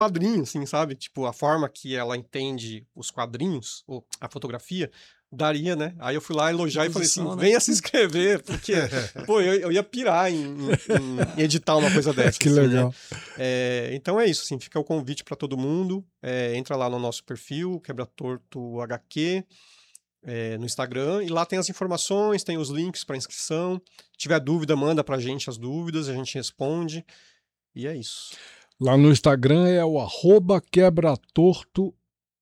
quadrinho, assim, sabe? Tipo, a forma que ela entende os quadrinhos, ou a fotografia, daria, né? Aí eu fui lá elogiar e falei assim, Composição, né? venha se inscrever, porque, pô, eu ia pirar em editar uma coisa dessa, Que assim, legal. né? Então é isso, assim, fica o convite para todo mundo, entra lá no nosso perfil, Quebra Torto HQ, no Instagram, e lá tem as informações, tem os links para inscrição. Se tiver dúvida, manda pra gente as dúvidas, a gente responde, e é isso. Lá no Instagram é o @quebratortohq.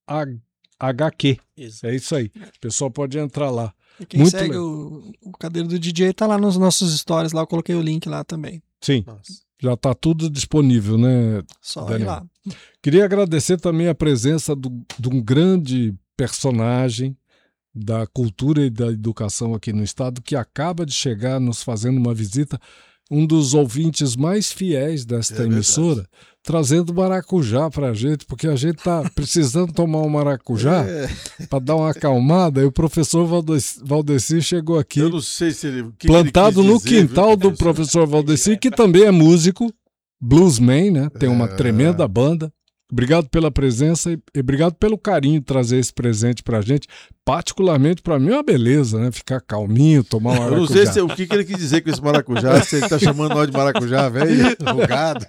Exato. É isso aí. O pessoal pode entrar lá. E quem Muito segue legal. o Cadeiro do DJ tá lá nos nossos stories, lá eu coloquei o link lá também. Sim, Nossa. já está tudo disponível, né? Só ir Daniel. lá. Queria agradecer também a presença de um grande personagem da cultura e da educação aqui no estado, que acaba de chegar nos fazendo uma visita, um dos ouvintes mais fiéis desta emissora, trazendo maracujá pra gente, porque a gente tá precisando tomar um maracujá para dar uma acalmada, e o professor Valdeci chegou aqui, Eu não sei se ele... plantado ele no quis dizer, quintal viu, do professor Valdeci, que também é músico, bluesman, né? Tem uma tremenda banda. Obrigado pela presença e obrigado pelo carinho de trazer esse presente pra gente. Particularmente pra mim é uma beleza, né? Ficar calminho, tomar um Eu maracujá. não sei se, o que ele quis dizer com esse maracujá, se ele tá chamando nós de maracujá, velho, rugado.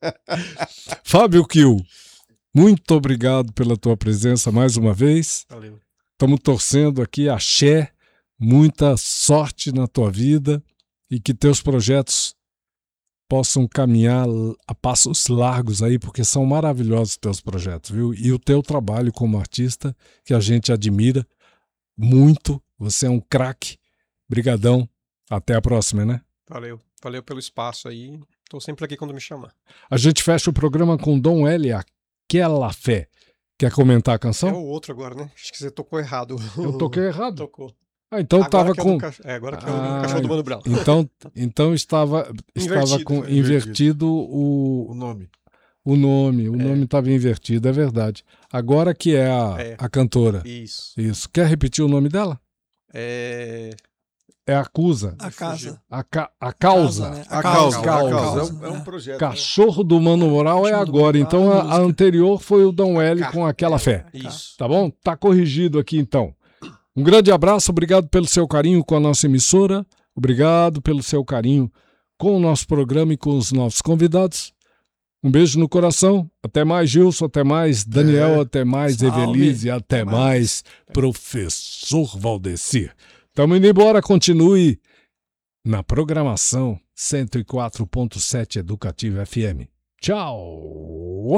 Fábio Kiel, muito obrigado pela tua presença mais uma vez. Valeu. Estamos torcendo aqui, axé, muita sorte na tua vida e que teus projetos possam caminhar a passos largos aí, porque são maravilhosos os teus projetos, viu? E o teu trabalho como artista, que a gente admira muito. Você é um craque. Brigadão. Até a próxima, né? Valeu. Valeu pelo espaço aí. Tô sempre aqui quando me chamar. A gente fecha o programa com Dom L, Aquela Fé. Quer comentar a É canção? o outro agora, né? Acho que você tocou errado. Eu toquei errado? Tocou. Ah, então Agora tava que é com... do agora que é o cachorro do Mano Brown. Então estava com invertido O nome. o nome estava invertido, é verdade. Agora que é a cantora. Isso. Quer repetir o nome dela? É Acusa. A casa. A causa. Né? A causa. Causa. É um projeto. Cachorro do Mano Brown é Cachorro do agora. Mano Então Brown, a anterior foi o Dom L com Aquela Fé. isso. Tá bom? Tá corrigido aqui então. Um grande abraço, obrigado pelo seu carinho com a nossa emissora, obrigado pelo seu carinho com o nosso programa e com os nossos convidados. Um beijo no coração, até mais Gilson, até mais Daniel, até mais Salve. Evelise, até mais professor Valdeci. Estamos indo embora, continue na programação 104.7 Educativa FM. Tchau!